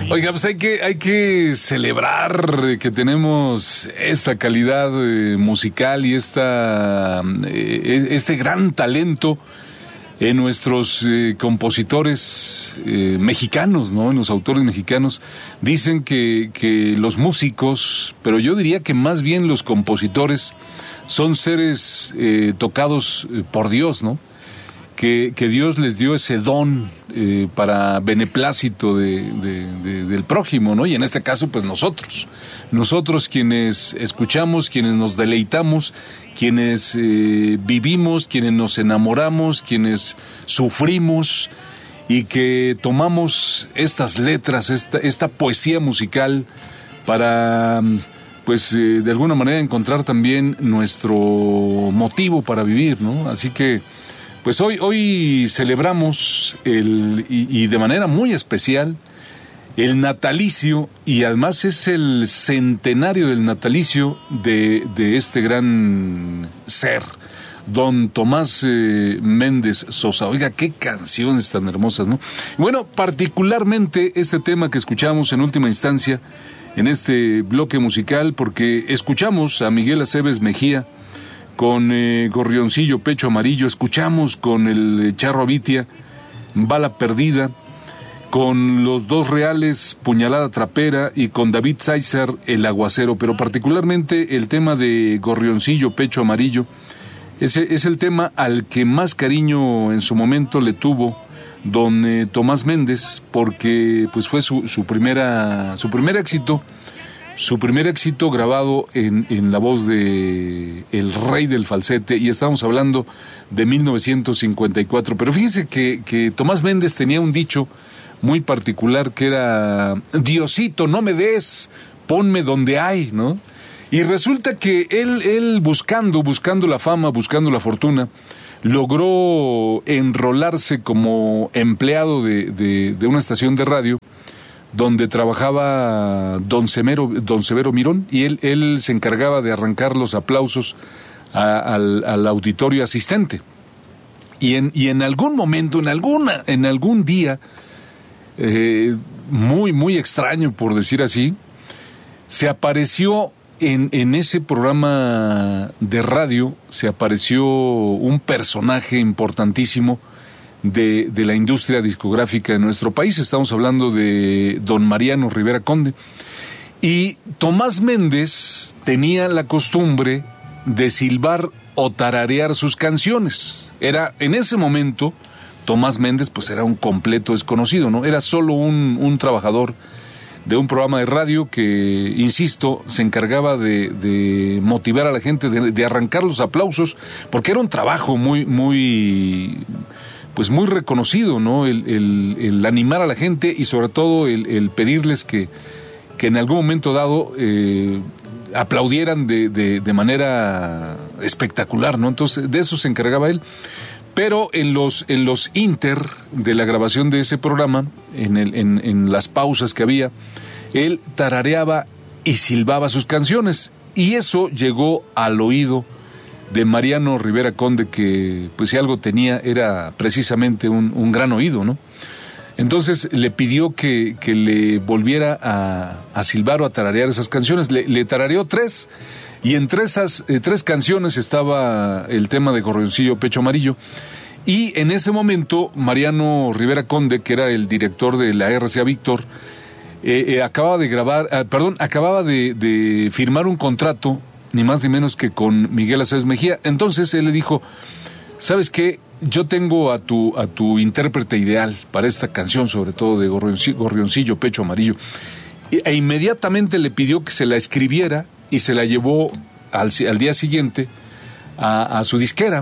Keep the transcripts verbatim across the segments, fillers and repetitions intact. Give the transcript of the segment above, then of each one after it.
Oiga, pues hay que, hay que celebrar que tenemos esta calidad eh, musical y esta, eh, este gran talento en nuestros eh, compositores eh, mexicanos, ¿no? En los autores mexicanos. Dicen que, que los músicos, pero yo diría que más bien los compositores, son seres eh, tocados por Dios, ¿no? Que, que Dios les dio ese don eh, para beneplácito de, de, de, del prójimo, ¿no? Y en este caso, pues nosotros. Nosotros quienes escuchamos, quienes nos deleitamos, quienes eh, vivimos, quienes nos enamoramos, quienes sufrimos y que tomamos estas letras, esta, esta poesía musical para, pues, eh, de alguna manera encontrar también nuestro motivo para vivir, ¿no? Así que, pues hoy, hoy celebramos el, y, y de manera muy especial el natalicio, y además es el centenario del natalicio de, de este gran ser, don Tomás eh, Méndez Sosa. Oiga, qué canciones tan hermosas, ¿no? Bueno, particularmente este tema que escuchamos en última instancia en este bloque musical, porque escuchamos a Miguel Aceves Mejía con eh, Gorrioncillo Pecho Amarillo, escuchamos con el Charro Abitia Bala Perdida, con Los Dos Reales Puñalada Trapera y con David Sáizar El Aguacero, pero particularmente el tema de Gorrioncillo Pecho Amarillo ese es el tema al que más cariño en su momento le tuvo don eh, Tomás Méndez, porque pues fue su, su primera su primer éxito su primer éxito grabado en, en la voz de el rey del falsete, y estamos hablando de mil novecientos cincuenta y cuatro. Pero fíjense que, que Tomás Méndez tenía un dicho muy particular que era: Diosito, no me des, ponme donde hay, ¿no? Y resulta que él, él buscando, buscando la fama, buscando la fortuna, logró enrolarse como empleado de, de, de una estación de radio donde trabajaba don Severo, don Severo Mirón, y él, él se encargaba de arrancar los aplausos a, al, al auditorio asistente. Y en, y en algún momento, en alguna, en algún día, eh, muy, muy extraño por decir así, se apareció en, en ese programa de radio, se apareció un personaje importantísimo De, de la industria discográfica de nuestro país. Estamos hablando de don Mariano Rivera Conde. Y Tomás Méndez tenía la costumbre de silbar o tararear sus canciones. Era, en ese momento, Tomás Méndez pues era un completo desconocido, ¿no? Era solo un, un trabajador de un programa de radio que, insisto, se encargaba de, de motivar a la gente, de, de arrancar los aplausos, porque era un trabajo muy, muy... pues muy reconocido, ¿no? El, el, el animar a la gente y sobre todo el, el pedirles que, que en algún momento dado eh, aplaudieran de, de, de manera espectacular, ¿no? Entonces, de eso se encargaba él. Pero en los, en los inter de la grabación de ese programa, en, el, en, en las pausas que había, él tarareaba y silbaba sus canciones. Y eso llegó al oído de Mariano Rivera Conde, que pues si algo tenía era precisamente un, un gran oído, ¿no? Entonces le pidió que, que le volviera a, a silbar o a tararear esas canciones. Le, le tarareó tres, y entre esas eh, tres canciones estaba el tema de Gorrioncillo Pecho Amarillo. Y en ese momento Mariano Rivera Conde, que era el director de la R C A Víctor, eh, eh, acababa de grabar, eh, perdón, acababa de, de firmar un contrato ni más ni menos que con Miguel Aceves Mejía. Entonces él le dijo: ¿sabes qué? Yo tengo a tu, a tu intérprete ideal para esta canción, sobre todo de Gorrioncillo, Gorrioncillo Pecho Amarillo. E inmediatamente le pidió que se la escribiera y se la llevó al, al día siguiente a, a su disquera.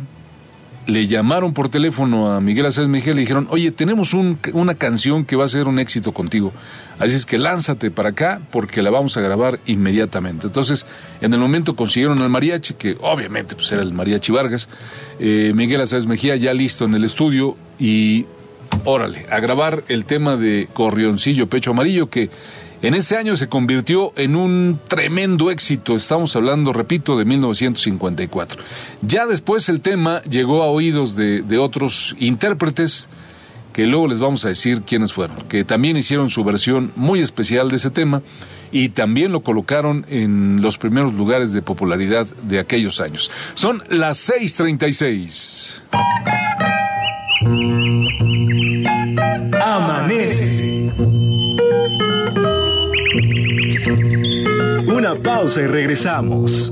Le llamaron por teléfono a Miguel Aceves Mejía y le dijeron: oye, tenemos un, una canción que va a ser un éxito contigo, así es que lánzate para acá porque la vamos a grabar inmediatamente. Entonces, en el momento consiguieron al mariachi, que obviamente pues era el Mariachi Vargas, eh, Miguel Aceves Mejía ya listo en el estudio, y órale, a grabar el tema de Gorrioncillo Pecho Amarillo, que en ese año se convirtió en un tremendo éxito. Estamos hablando, repito, de mil novecientos cincuenta y cuatro. Ya después el tema llegó a oídos de, de otros intérpretes que luego les vamos a decir quiénes fueron, que también hicieron su versión muy especial de ese tema y también lo colocaron en los primeros lugares de popularidad de aquellos años. Son las seis treinta y seis. Amanece. Una pausa y regresamos.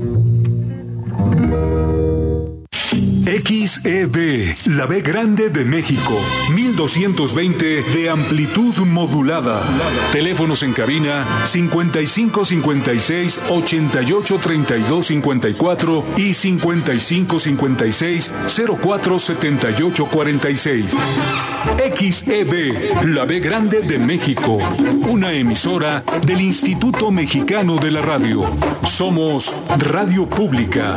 X E B, la B grande de México, mil doscientos veinte de amplitud modulada. Teléfonos en cabina cincuenta y cinco cincuenta y seis ochenta y ocho treinta y dos cincuenta y cuatro y cincuenta y cinco cincuenta y seis cero cuatro setenta y ocho cuarenta y seis. X E B, la B grande de México, una emisora del Instituto Mexicano de la Radio. Somos Radio Pública.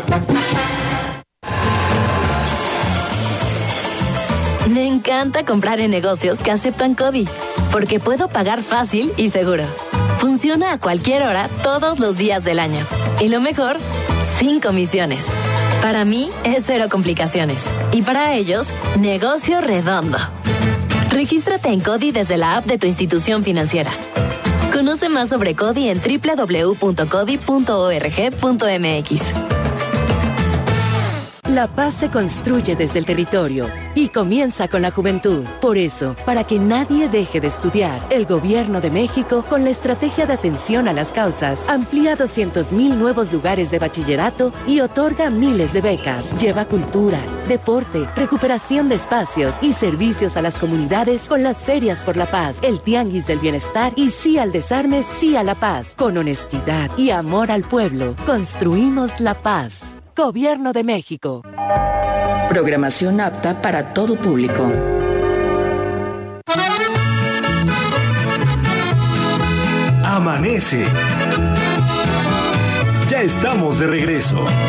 Me encanta comprar en negocios que aceptan CODI, porque puedo pagar fácil y seguro. Funciona a cualquier hora, todos los días del año. Y lo mejor, sin comisiones. Para mí, es cero complicaciones. Y para ellos, negocio redondo. Regístrate en CODI desde la app de tu institución financiera. Conoce más sobre CODI en doble u doble u doble u punto codi punto org punto m x. La paz se construye desde el territorio y comienza con la juventud. Por eso, para que nadie deje de estudiar, el Gobierno de México, con la estrategia de atención a las causas, amplía doscientos mil nuevos lugares de bachillerato y otorga miles de becas. Lleva cultura, deporte, recuperación de espacios y servicios a las comunidades con las ferias por la paz, el tianguis del bienestar y sí al desarme, sí a la paz. Con honestidad y amor al pueblo, construimos la paz. Gobierno de México. Programación apta para todo público. Amanece. Ya estamos de regreso.